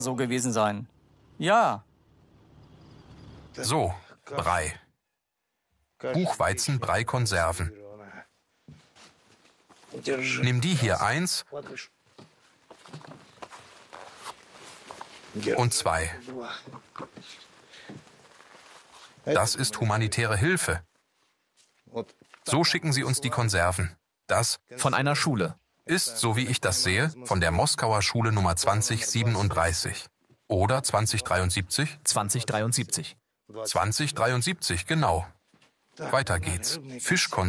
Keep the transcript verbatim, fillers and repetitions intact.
so gewesen sein. Ja. So, Brei. Buchweizenbrei-Konserven. Nimm die hier eins und zwei. Das ist humanitäre Hilfe. So schicken sie uns die Konserven. Das Von einer Schule. ist, so wie ich das sehe, von der Moskauer Schule Nummer zwanzig siebenunddreißig. Oder zwanzig dreiundsiebzig? zwanzig dreiundsiebzig. zwanzig dreiundsiebzig, genau. Weiter geht's. Fischkonserven.